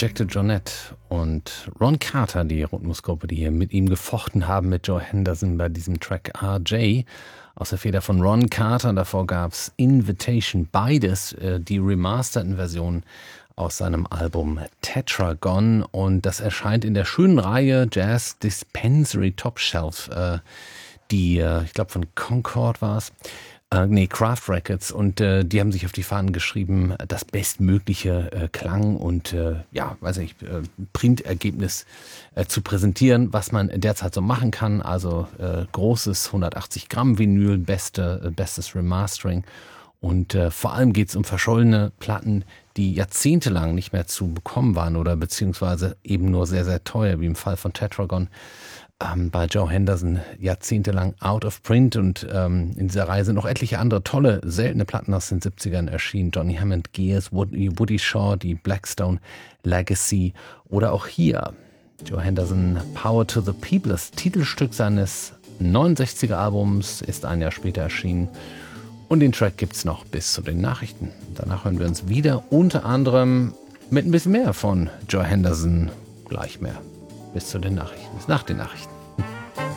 Jack DeJohnette und Ron Carter, die Rhythmusgruppe, die hier mit ihm gefochten haben, mit Joe Henderson bei diesem Track RJ. Aus der Feder von Ron Carter, davor gab's Invitation, beides die remasterten Versionen aus seinem Album Tetragon. Und das erscheint in der schönen Reihe Jazz Dispensary Top Shelf, ich glaube von Concord war es. Craft Records, und die haben sich auf die Fahnen geschrieben, das bestmögliche Klang und Printergebnis zu präsentieren, was man derzeit so machen kann. Also großes 180 Gramm Vinyl, bestes Remastering, und vor allem geht's um verschollene Platten, die jahrzehntelang nicht mehr zu bekommen waren oder beziehungsweise eben nur sehr, sehr teuer, wie im Fall von Tetragon. Bei Joe Henderson jahrzehntelang out of print, und in dieser Reihe sind noch etliche andere tolle, seltene Platten aus den 70ern erschienen. Johnny Hammond, Gears, Woody Shaw, die Blackstone Legacy, oder auch hier Joe Henderson, Power to the People. Das Titelstück seines 69er Albums ist ein Jahr später erschienen, und den Track gibt's noch bis zu den Nachrichten. Danach hören wir uns wieder, unter anderem mit ein bisschen mehr von Joe Henderson, gleich mehr. Bis zu den Nachrichten, bis nach den Nachrichten.